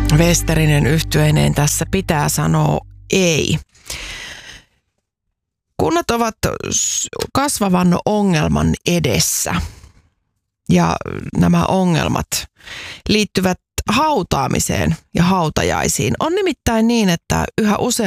Westerinen yhtyeineen tässä pitää sanoa ei. Kunnat ovat kasvavan ongelman edessä ja nämä ongelmat liittyvät hautaamiseen ja hautajaisiin. On nimittäin niin, että yhä useampi